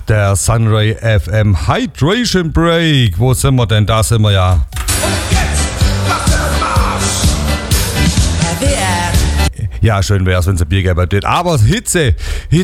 der Sunray FM Hydration Break. Wo sind wir denn? Da sind wir ja. Und jetzt macht er den Marsch. Ja, schön wär's, wenn es ein Bier gäbe. Aber Hitze.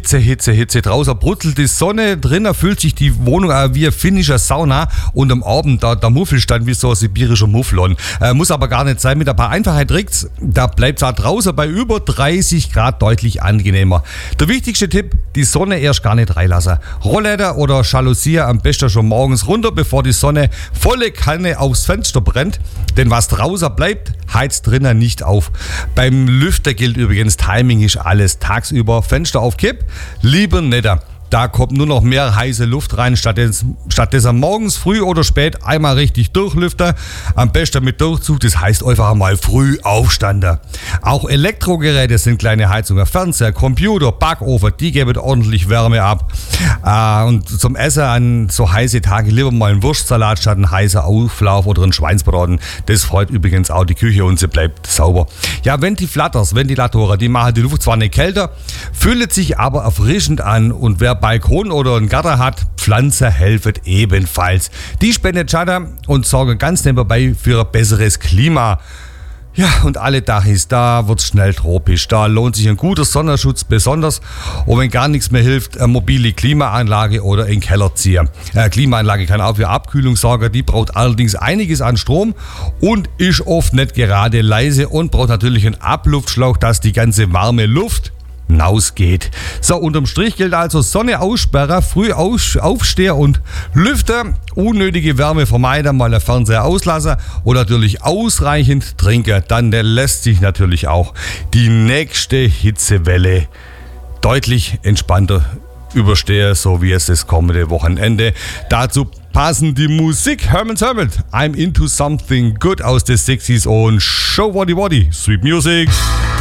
Draußen brutzelt die Sonne, drinnen fühlt sich die Wohnung wie eine finnische Sauna und am Abend der Muffelstand wie so ein sibirischer Mufflon. Muss aber gar nicht sein. Mit ein paar Einfachheit-Tricks, da bleibt es auch draußen bei über 30 Grad deutlich angenehmer. Der wichtigste Tipp, die Sonne erst gar nicht reinlassen. Rollläder oder Jalousie am besten schon morgens runter, bevor die Sonne volle Kanne aufs Fenster brennt. Denn was draußen bleibt, heizt drinnen nicht auf. Beim Lüfter gilt übrigens, Timing ist alles. Tagsüber Fenster auf Kipp, lieber netter. Da kommt nur noch mehr heiße Luft rein, stattdessen morgens früh oder spät einmal richtig durchlüften. Am besten mit Durchzug, das heißt einfach mal früh aufstanden. Auch Elektrogeräte sind kleine Heizungen, Fernseher, Computer, Backofen, die geben ordentlich Wärme ab. Und zum Essen an so heiße Tage lieber mal einen Wurstsalat statt einen heißen Auflauf oder einen Schweinsbraten. Das freut übrigens auch die Küche und sie bleibt sauber. Ja, Ventilatoren, die machen die Luft zwar nicht kälter, fühlt sich aber erfrischend an, und wer Balkon oder einen Garten hat, Pflanzen helfen ebenfalls. Die spenden Schatten und sorgen ganz nebenbei für ein besseres Klima. Ja, und alle Dachis, da wird's schnell tropisch. Da lohnt sich ein guter Sonnenschutz besonders. Und wenn gar nichts mehr hilft, eine mobile Klimaanlage oder in den Keller ziehen. Klimaanlage kann auch für Abkühlung sorgen. Die braucht allerdings einiges an Strom und ist oft nicht gerade leise und braucht natürlich einen Abluftschlauch, dass die ganze warme Luft hinausgeht. So, unterm Strich gilt also Sonne aussperren, früh aufstehen und lüften, unnötige Wärme vermeiden, mal den Fernseher auslassen und natürlich ausreichend trinken. Dann lässt sich natürlich auch die nächste Hitzewelle deutlich entspannter überstehen, so wie es das kommende Wochenende. Dazu passen die Musik Herman's Hermit, I'm Into Something Good aus den 60s und Show Woddy Woddy, Sweet Music.